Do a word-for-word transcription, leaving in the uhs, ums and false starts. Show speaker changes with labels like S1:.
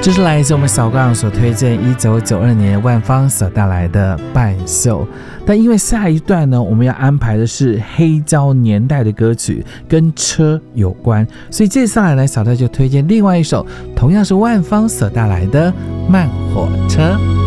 S1: 这是来自我们小刚所推荐一九九二年万芳所带来的半袖。但因为下一段呢，我们要安排的是黑胶年代的歌曲，跟车有关，所以接下来呢，小戴就推荐另外一首同样是万芳所带来的慢火车。